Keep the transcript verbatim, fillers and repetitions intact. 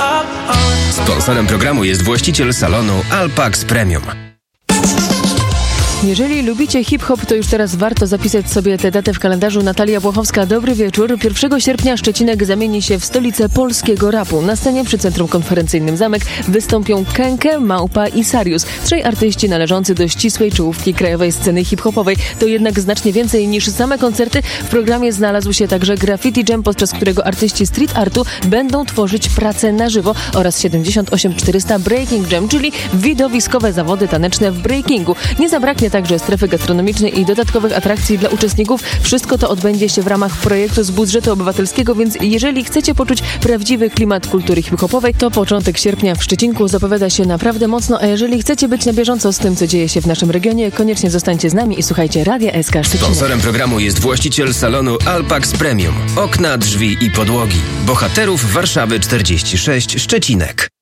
Sponsorem programu jest właściciel salonu Alpax Premium. Jeżeli lubicie hip-hop, to już teraz warto zapisać sobie tę datę w kalendarzu. Natalia Włochowska, dobry wieczór. pierwszego sierpnia Szczecinek zamieni się w stolicę polskiego rapu. Na scenie przy Centrum Konferencyjnym Zamek wystąpią Kenke, Małpa i Sarius. Trzej artyści należący do ścisłej czołówki krajowej sceny hip-hopowej. To jednak znacznie więcej niż same koncerty. W programie znalazł się także Graffiti Jam, podczas którego artyści street artu będą tworzyć pracę na żywo, oraz siedemdziesiąt osiem czterysta Breaking Jam, czyli widowiskowe zawody taneczne w breakingu. Nie zabraknie także strefy gastronomicznej i dodatkowych atrakcji dla uczestników. Wszystko to odbędzie się w ramach projektu z budżetu obywatelskiego, więc jeżeli chcecie poczuć prawdziwy klimat kultury hip-hopowej, to początek sierpnia w Szczecinku zapowiada się naprawdę mocno, a jeżeli chcecie być na bieżąco z tym, co dzieje się w naszym regionie, koniecznie zostańcie z nami i słuchajcie Radia S K Szczecinek. Sponsorem programu jest właściciel salonu Alpax Premium. Okna, drzwi i podłogi. Bohaterów Warszawy czterdzieści sześć, Szczecinek.